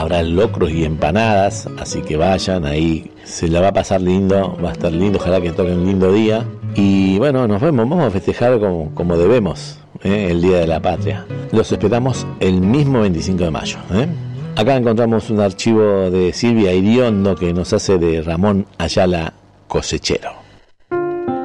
habrá locros y empanadas, así que vayan, ahí se la va a pasar lindo, va a estar lindo, ojalá que toque un lindo día. Y bueno, nos vemos, vamos a festejar como debemos, el Día de la Patria. Los esperamos el mismo 25 de mayo. Acá encontramos un archivo de Silvia Iriondo que nos hace de Ramón Ayala Cosechero.